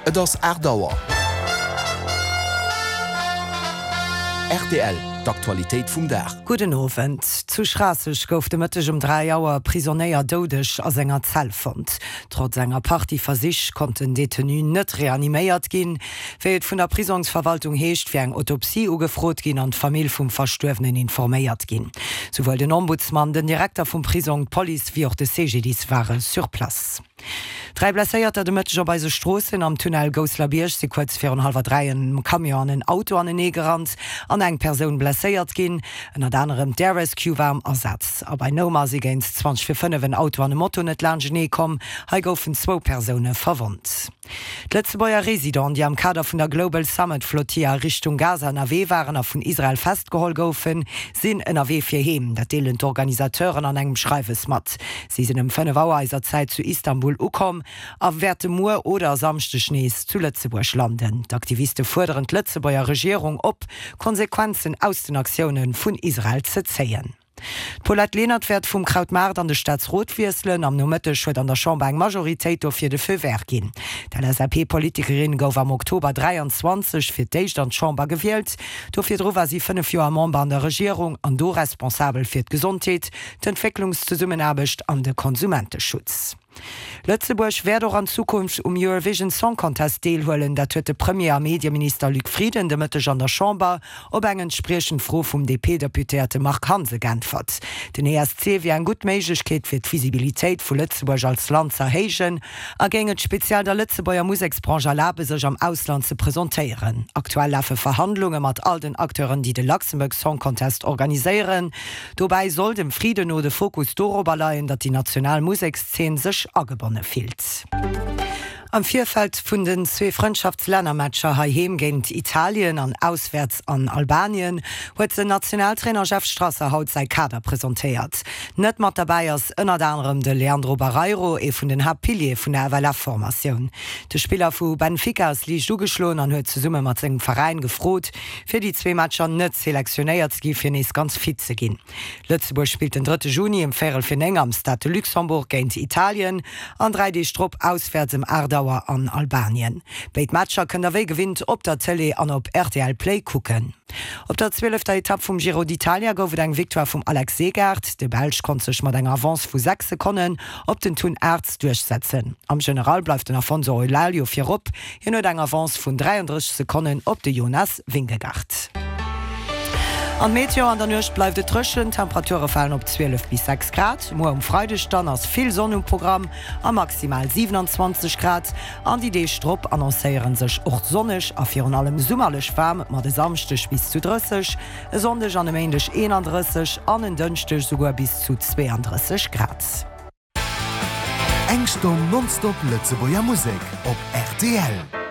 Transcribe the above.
Et ass Erdauer. RTL, d'Aktualitéit vum Dach. Guten Abend. Zu Strasseg gouf de Mëtteg 3 Joer Prisonéier dodech a senger Zellfond. Trotz senger Party ver sich konnten Detenu net reaniméiert ginn, wéet vun der Prisonsverwaltung heescht fir eng Autopsie ugefrot ginn an d'Famill vum Verstuerwenen informéiert ginn. Sowohl den Ombudsmann, den Direktor vum Prison Police wie auch de CGDs waren sur Place. 3 Blesséierter de Mëtteger bei se Strossen am Tunnel Goslar-Biersch se kurz 4:30 Kamion en Auto an den Negerrand an eng Persoun blesséiert ginn, en ad anderem der Rescue war am Ersatz. Aber bei Noma se géint 20:05 en Auto an dem Motto net Landgenee kom, ha goufen 2 Personen verwont. D'Letzebauer Resident, die am Kader vun der Global Summit Flotilla Richtung Gaza NRW waren a vun Israel festgeholt goufen, sinn NRW fir heem, dat deelen d'Organisateuren an engem Schreiwes mat. Sie sinn em 5 Auer Zeit zu Istanbul ukom, a werte Moer oder samchte Schnees zu Lettzeburg landen. D'Aktiviste forderen d'Letzebauer Regierung op, Konsequenzen aus den Aktionen vun Israel ze zeien. Paulette Lehnert fährt vum Krautmarkt an de Staatsrotwieselen am Nomëttech huet an der Chambre eng Majoritéit fir de Feuwer ginn. Der SAP-Politikerin gouf am Oktober 23 fir d'Eicht an d'Chambre gewählt, dofir drower sie 5 Joer Member an der Regierung an do responsabel fir d'Gesundheit, d'Entwicklungszusammenarbecht an de Konsumentenschutz. Lützeburg wär doch an Zukunft Eurovision Song Contest deelhuelen, dat huet de Premier Medienminister Luc Frieden de Mëtteg an der Chambre op eng entsprechend froh vum DP-Deputierte Mark Hanse geantwort. Den ESC wie en gut Méiglechkeet fir d'Visibilitéit vu Lützeburg als Land zerhégen, a génget speziell der Lützebauer Musiksbranche erlaube sech am Ausland ze präsentéieren. Aktuell läfe Verhandlungen mat all den Akteuren, die de Luxemburg Song Contest organiséieren. Dobei soll dem Frieden no de Fokus dorober leiien, dat die Nationalmusikszene sech agebonne fielt. Am Vierfeld vun den 2 Freundschaftslännermatscher haheem géint Italien an auswärts an Albanien huet de Nationaltrainer Jeff Strasser haut sei Kader präsentéiert. Net mat dabei ass ënner anderem de Leandro Barreiro vun den Happilier vun der Avella-Formatioun. De Spieler vu Benfica ass liicht ugeschloen an huet ze Summe mat segem Verein gefrot, fir die 2 Matscher net selektionéiert gi fir nees ganz fit ze ginn. Lützeburg spielt den 3. Juni im Ferel fir eng am Stade Luxemburg géint Italien, an 3D Strupp auswärts im Ardau an Albanien. Beit Matscher kën derwéi gewinnt op der Tele an op RTL Play kucken. Op der 12. Etapp vum Giro d'Italia goufet eng Viktoire vum Alex Segaard, de Belg kon sech mat eng Avance vu 6 Sekunden op den Thun Erz durchsetzen. Am General bleif den Afonso Eulalio fir op, hin huet eng Avance vun 33 Sekunden op de Jonas Wingegaard. An Meteo an der Nucht bleif de Trëschen, Temperature fallen op 12 bis 6 Grad. Mo Freidech dann ass vill Sonnenprogramm a maximal 27 Grad. An die D-Strupp annoncéieren sech och sonnech a fir an allem summerlech warm mat de samstech bis zu 30, sondech an emendech 31, an en dënchtech sogar bis zu 32 Grad. Engstom nonstop Lützebauer Musik op RTL.